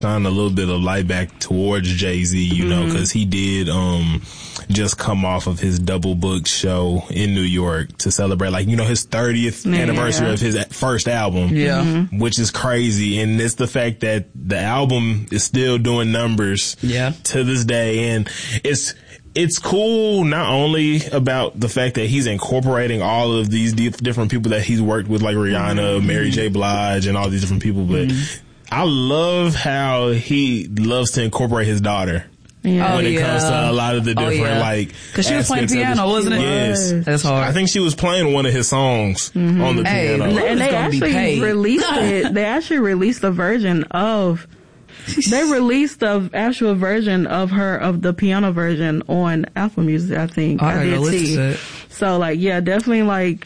shine a little bit of light back towards Jay-Z, you know, because he did just come off of his double booked show in New York to celebrate, like, you know, his 30th anniversary of his first album, which is crazy. And it's the fact that the album is still doing numbers to this day. And it's cool not only about the fact that he's incorporating all of these different people that he's worked with, like Rihanna, Mary J. Blige, and all these different people, but I love how he loves to incorporate his daughter. When it comes to a lot of the different, like, because she was playing piano, wasn't it? Yes. That's hard. I think she was playing one of his songs on the piano. And they actually released it. They actually released the version of, they released the actual version of the piano version on Apple Music, I think. I did see. So, like, yeah, definitely, like,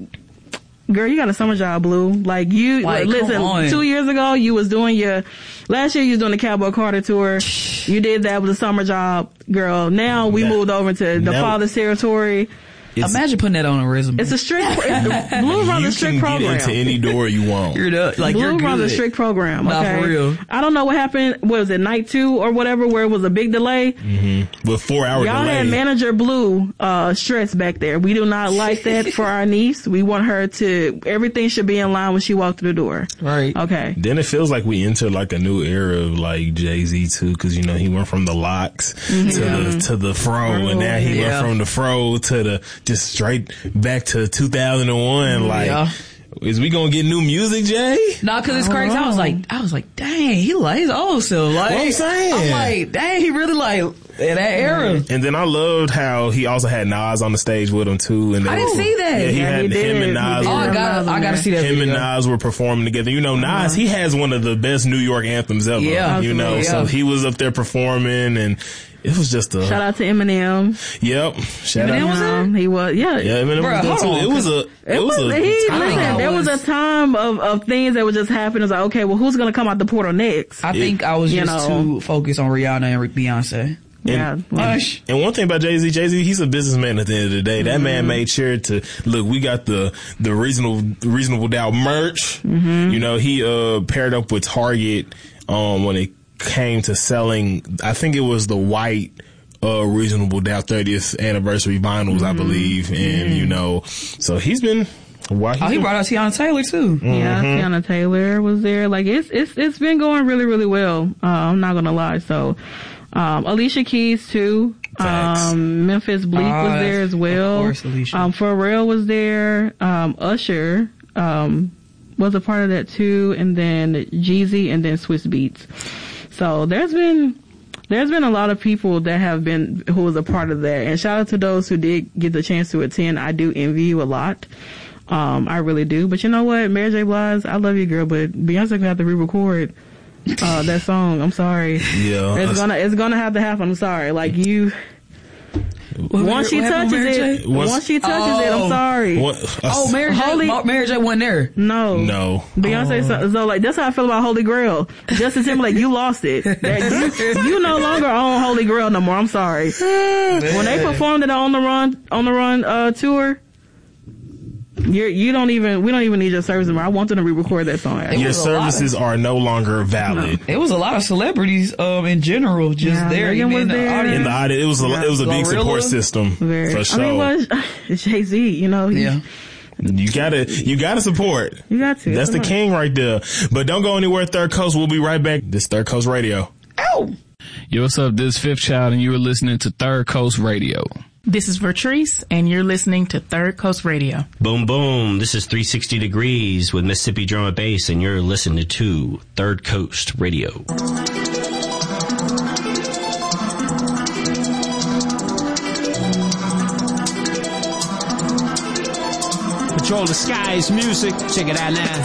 girl, you got a summer job, Blue. Like, you, listen, 2 years ago, you was doing last year you was doing the Cowboy Carter tour. You did that with a summer job, girl. Now we moved over to the father's territory. Imagine putting that on a resume. It's a strict, Blue runs a strict program. You can get into any door you want. Blue runs a strict program, okay? Not for real. I don't know what happened, was it night 2 or whatever, where it was a big delay? With 4 hour delay. Y'all had manager Blue, stressed back there. We do not like that for our niece. We want her to, everything should be in line when she walked through the door. Right. Okay. Then it feels like we enter like a new era of like Jay-Z too, cause you know, he went from the locks to the fro, and now he went from the fro to just straight back to 2001. Like, is we gonna get new music, Jay? No, cause it's crazy. I was like, dang, he's old still. Like, what I'm saying. I'm like, dang, he really like in that era. And then I loved how he also had Nas on the stage with him too. And I didn't see that. Yeah, he had him and Nas. I gotta see that. Him and Nas were performing together. You know, Nas, he has one of the best New York anthems ever. Yeah, you know, so he was up there performing, and it was just a shout out to Eminem. Yep, shout Eminem out. Was he was, Eminem was there too. It was a time. There was a time of things that would just happen. It's like, okay, well, who's gonna come out the portal next? I think I was just too focused on Rihanna and Beyonce. And one thing about Jay-Z, he's a businessman at the end of the day. That man made sure to look. We got the reasonable doubt merch. You know, he paired up with Target when it came to selling. I think it was the white Reasonable Doubt 30th anniversary vinyls, I believe, and you know, so he's been. He brought out Tiana Taylor too. Yeah, Tiana Taylor was there. Like it's been going really, really well. I'm not gonna lie. So. Alicia Keys too. Memphis Bleak was there as well. Of course, Alicia. Pharrell was there. Usher, was a part of that too. And then Jeezy and then Swiss Beats. So there's been a lot of people that who was a part of that. And shout out to those who did get the chance to attend. I do envy you a lot. I really do. But you know what? Mary J. Blige, I love you, girl, but Beyonce gonna have to re-record that song. I'm sorry. Yeah. It's gonna have to happen. I'm sorry. Like you. Once she touches it, I'm sorry. Mary J wasn't there. No. Beyonce. So like that's how I feel about Holy Grail. Justin Timberlake, you lost it. You no longer own Holy Grail no more. I'm sorry. When they performed it on the run tour. We don't even need your service anymore. I want them to re-record that song. Your services are no longer valid. It was a lot of celebrities, in general, just there. Megan was there. In the audience. It was a big support system. For sure. I mean, it's Jay-Z, you know. You gotta support. You got to. That's the king right there. But don't go anywhere, Third Coast. We'll be right back. This is Third Coast Radio. Ow! Yo, what's up? This is Fifth Child, and you are listening to Third Coast Radio. This is Vertrice, and you're listening to Third Coast Radio. Boom, boom. This is 360 Degrees with Mississippi Drum and Bass, and you're listening to Third Coast Radio. Control the Skies music. Check it out now.